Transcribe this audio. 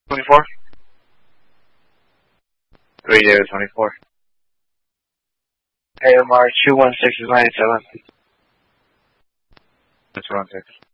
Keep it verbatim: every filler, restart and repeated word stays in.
twenty-four? three David twenty-four. A M R two one six is nine seven. That's one six.